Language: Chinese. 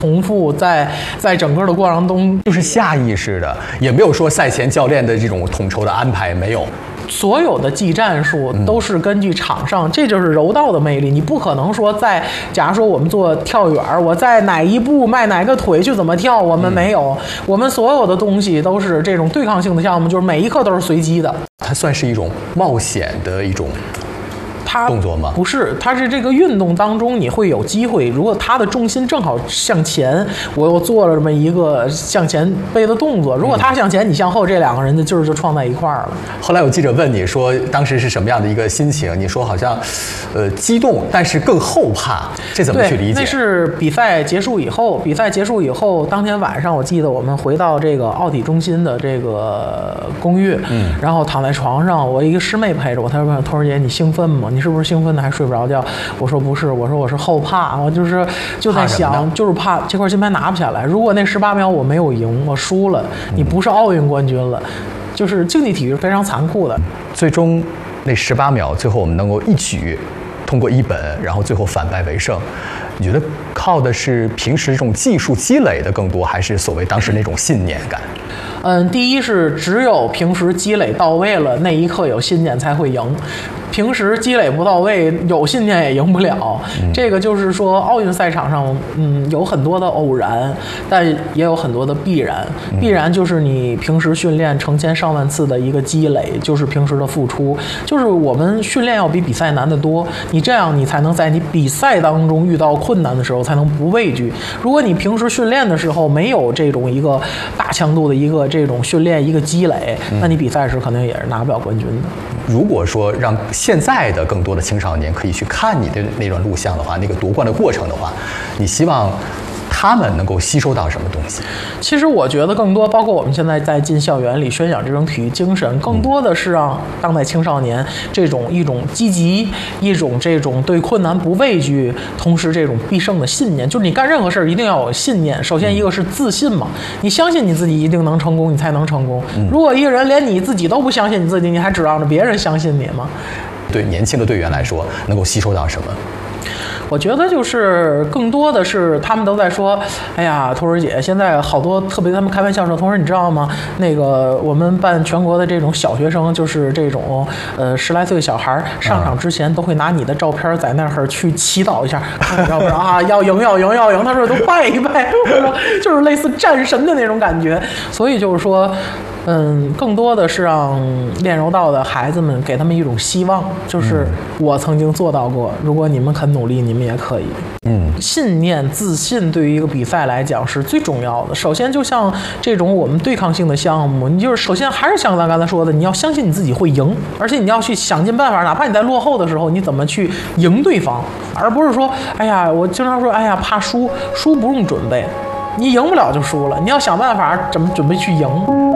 重复在整个的过程中， 就是下意识的，也没有说赛前教练的这种统筹的安排，没有。 所有的技战术都是根据场上，这就是柔道的魅力。你不可能说假如说我们做跳远，我在哪一步迈哪个腿去怎么跳，我们没有。我们所有的东西都是这种对抗性的项目，就是每一刻都是随机的。 它算是一种冒险的一种动作吗？ 不是，它是这个运动当中你会有机会，如果它的重心正好向前，我又做了这么一个向前背的动作，如果他向前你向后，这两个人的劲儿就撞在一块儿了。 后来有记者问你说当时是什么样的一个心情，你说好像激动，但是更后怕，这怎么去理解？ 那是比赛结束以后当天晚上我记得我们回到这个奥体中心的这个公寓，然后躺在床上，我一个师妹陪着我，她说托儿姐你兴奋吗？你是不是兴奋的还睡不着觉？我说不是，我是后怕，我就在想，就是怕这块金牌拿不下来。如果那18秒我没有赢，我输了，你不是奥运冠军了。就是竞技体育非常残酷的。 最终那18秒，最后我们能够一举通过一本，然后最后反败为胜。你觉得靠的是平时这种技术积累的更多，还是所谓当时那种信念感？ 第一是只有平时积累到位了，那一刻有信念才会赢。平时积累不到位，有信念也赢不了。这个就是说，奥运赛场上，有很多的偶然，但也有很多的必然。必然就是你平时训练成千上万次的一个积累，就是平时的付出，就是我们训练要比比赛难得多。你这样，你才能在你比赛当中遇到困难的时候，才能不畏惧。如果你平时训练的时候没有这种一个大强度的一个这种训练一个积累，那你比赛时可能也是拿不了冠军的。 如果说让现在的更多的青少年可以去看你的那段录像的话，那个夺冠的过程的话，你希望他们能够吸收到什么东西？ 其实我觉得更多，包括我们现在在进校园里宣扬这种体育精神，更多的是让当代青少年一种积极，一种这种对困难不畏惧，同时这种必胜的信念。就是你干任何事儿一定要有信念。首先一个是自信嘛，你相信你自己一定能成功，你才能成功。如果一个人连你自己都不相信你自己，你还指望着别人相信你吗？ 对年轻的队员来说，能够吸收到什么？ 我觉得就是更多的是他们都在说，哎呀，托儿姐，现在好多特别他们开玩笑说，同时你知道吗？那个我们办全国的这种小学生，就是这种10来岁的小孩上场之前都会拿你的照片在那儿去祈祷一下，看照片啊，要赢要赢要赢，他说都拜一拜，我说就是类似战神的那种感觉。所以就是说，更多的是让练柔道的孩子们给他们一种希望，就是我曾经做到过，如果你们肯努力，你们也可以。信念、自信对于一个比赛来讲是最重要的。首先，就像这种我们对抗性的项目，你就是首先还是像咱刚才说的，你要相信你自己会赢，而且你要去想尽办法，哪怕你在落后的时候，你怎么去赢对方，而不是说，哎呀，我经常说，哎呀，怕输不用准备，你赢不了就输了，你要想办法怎么准备去赢。